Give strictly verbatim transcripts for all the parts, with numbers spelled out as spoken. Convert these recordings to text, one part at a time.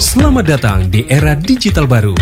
Selamat datang di era digital baru.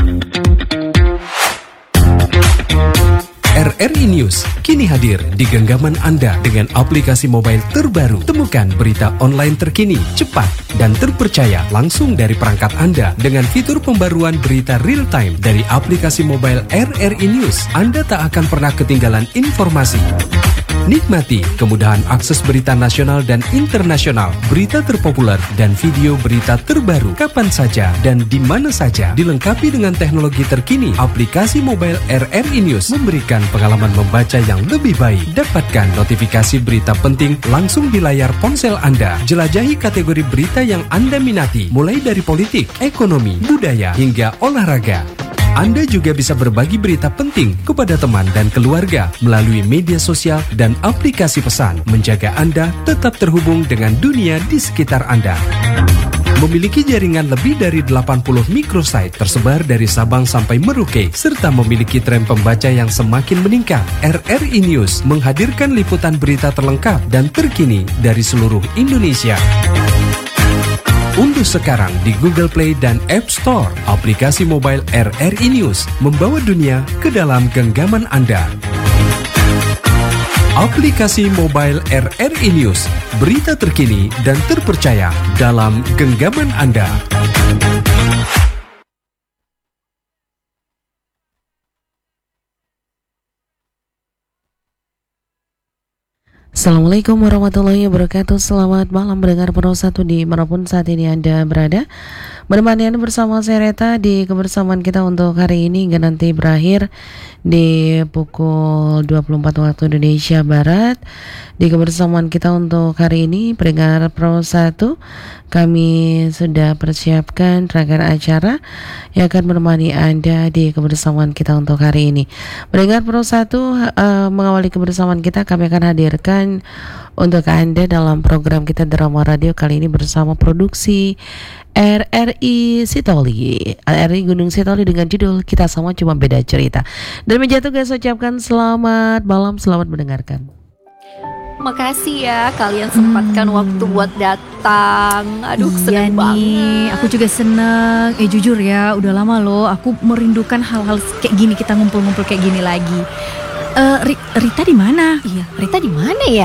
R R I News kini hadir di genggaman Anda dengan aplikasi mobile terbaru. Temukan berita online terkini, cepat, dan terpercaya langsung dari perangkat Anda dengan fitur pembaruan berita real time dari aplikasi mobile R R I News. Anda tak akan pernah ketinggalan informasi. Nikmati kemudahan akses berita nasional dan internasional, berita terpopuler, dan video berita terbaru kapan saja dan di mana saja. Dilengkapi dengan teknologi terkini, aplikasi mobile R R I News memberikan pengalaman membaca yang lebih baik. Dapatkan notifikasi berita penting langsung di layar ponsel Anda. Jelajahi kategori berita yang Anda minati, mulai dari politik, ekonomi, budaya, hingga olahraga. Anda juga bisa berbagi berita penting kepada teman dan keluarga melalui media sosial dan aplikasi pesan, menjaga Anda tetap terhubung dengan dunia di sekitar Anda. Memiliki jaringan lebih dari delapan puluh microsite tersebar dari Sabang sampai Merauke, serta memiliki tren pembaca yang semakin meningkat. R R I News menghadirkan liputan berita terlengkap dan terkini dari seluruh Indonesia. Unduh sekarang di Google Play dan App Store aplikasi mobile R R I News, membawa dunia ke dalam genggaman Anda. Aplikasi mobile R R I News, berita terkini dan terpercaya dalam genggaman Anda. Assalamualaikum warahmatullahi wabarakatuh. Selamat malam pendengar Pro satu di manapun saat ini Anda berada. Menemani Anda bersama saya Reta di kebersamaan kita untuk hari ini hingga nanti berakhir di pukul dua puluh empat waktu Indonesia Barat. Di kebersamaan kita untuk hari ini pendengar Pro satu, kami sudah persiapkan rangkaian acara yang akan menemani Anda di kebersamaan kita untuk hari ini. Pendengar Pro satu, uh, mengawali kebersamaan kita, kami akan hadirkan untuk Anda dalam program kita Drama Radio kali ini bersama produksi R R I Sitoli, R R I Gunung Sitoli dengan judul Kita Sama Cuma Beda Cerita. Dan menjatuh guys, ucapkan selamat malam, selamat mendengarkan. Makasih ya kalian sempatkan hmm. waktu buat datang. Aduh, iya seneng nih, banget. aku juga seneng. Eh jujur ya, udah lama loh aku merindukan hal-hal kayak gini, kita ngumpul-ngumpul kayak gini lagi. Uh, Rita di mana? Iya, Rita di mana ya?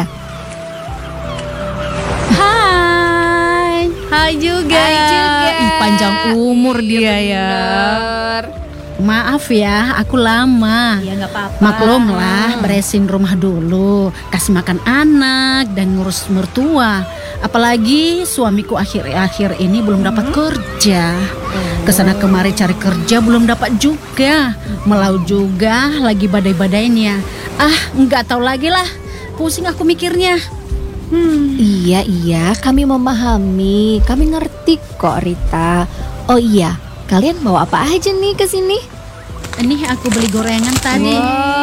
Hai, hai juga. Hai juga. Ih, panjang umur dia ya. Bener. Maaf ya, aku lama. Ya nggak apa-apa. Maklum lah, beresin rumah dulu, kasih makan anak dan ngurus mertua. Apalagi suamiku akhir-akhir ini belum dapat kerja. Kesana kemari cari kerja belum dapat juga. Melau juga, lagi badai-badainya. Ah, nggak tahu lagi lah. Pusing aku mikirnya. Hmm. Iya iya, kami memahami, kami ngerti kok Rita. Oh iya, kalian bawa apa aja nih ke sini? Ini aku beli gorengan tadi.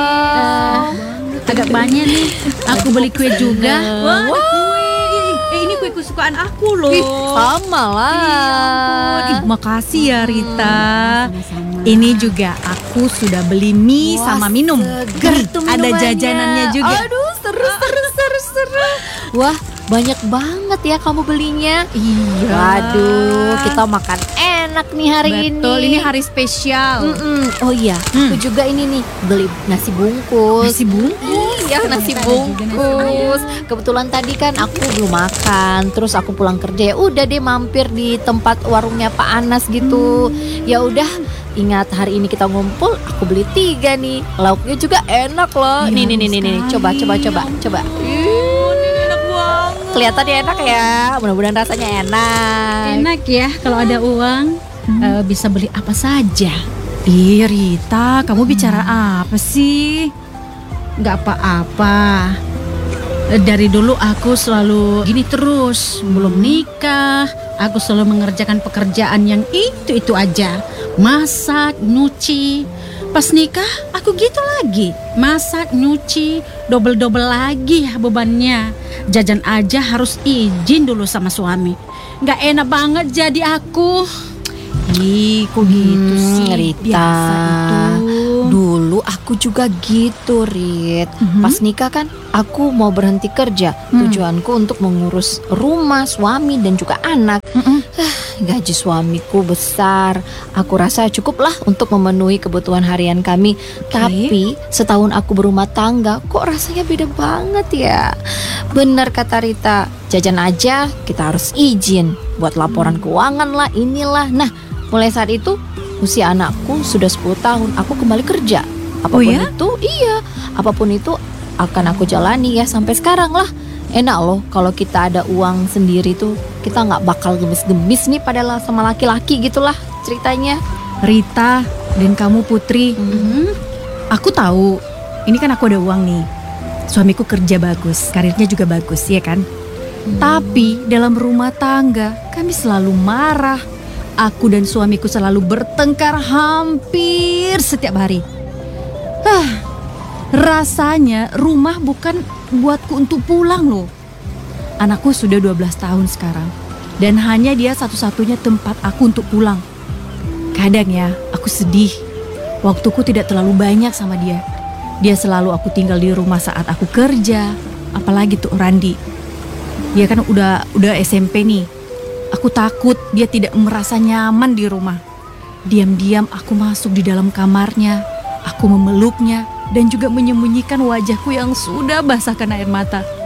Wow. Uh, agak banyak nih. Aku beli kue juga. Wah, wow. Kue. Eh, ini kue kesukaan aku loh. Ih, sama lah. Ih, makasih ya Rita. Sama-sama. Ini juga aku sudah beli mie Wah, sama minum. seger tuh Ada minumannya. jajanannya juga. Aduh, seru seru seru seru. Wah, banyak banget ya kamu belinya. Iya. Waduh, kita makan enak nih hari ini. Betul, ini hari spesial. Mm-mm. Oh iya, Hmm. aku juga ini nih beli nasi bungkus. Nasi bungkus. Iya, nasi bungkus. Kebetulan tadi kan aku belum makan, terus aku pulang kerja ya udah deh mampir di tempat warungnya Pak Anas gitu. Hmm. Ya udah, ingat hari ini kita ngumpul, aku beli tiga nih. Lauknya juga enak loh. Ya, nih nih nih nih nih, coba coba coba coba. Enak banget. Kelihatannya enak ya. Mudah-mudahan rasanya enak. Enak ya kalau ada uang, eh, bisa beli apa saja. Ih Rita, kamu bicara apa sih? Gak apa-apa. Dari dulu aku selalu gini terus. Belum nikah, aku selalu mengerjakan pekerjaan yang itu-itu aja. Masak, nyuci. Pas nikah, aku gitu lagi. Masak, nyuci, double-double lagi ya bebannya. Jajan aja harus izin dulu sama suami. Gak enak banget jadi aku. Ih, kok gitu Hmm, sih? Rita. Biasa itu. Dulu aku juga gitu, Rit. Mhm. Pas nikah kan aku mau berhenti kerja. Hmm. Tujuanku untuk mengurus rumah, suami dan juga anak. Mm-mm. Gaji suamiku besar. Aku rasa cukuplah untuk memenuhi kebutuhan harian kami. Tapi setahun aku berumah tangga, kok rasanya beda banget ya. Bener kata Rita, jajan aja kita harus izin buat laporan keuangan lah, inilah. Nah, mulai saat itu usia anakku sudah sepuluh tahun, aku kembali kerja. Apapun Oh ya? itu, iya, apapun itu akan aku jalani ya sampai sekarang lah. Enak loh kalau kita ada uang sendiri tuh, kita nggak bakal gemis-gemis nih padahal sama laki-laki gitulah ceritanya. Rita dan kamu Putri, Mhm. aku tahu ini kan aku ada uang nih. Suamiku kerja bagus, karirnya juga bagus, ya kan? Tapi dalam rumah tangga kami selalu marah. Aku dan suamiku selalu bertengkar hampir setiap hari. Ah, rasanya rumah bukan buatku untuk pulang loh. Anakku sudah dua belas tahun sekarang dan hanya dia satu-satunya tempat aku untuk pulang. Kadang ya, aku sedih. Waktuku tidak terlalu banyak sama dia. Dia selalu aku tinggal di rumah saat aku kerja. Apalagi tuh Randi. Dia kan udah udah S M P nih. Aku takut dia tidak merasa nyaman di rumah. Diam-diam aku masuk di dalam kamarnya. Aku memeluknya dan juga menyembunyikan wajahku yang sudah basah karena air mata.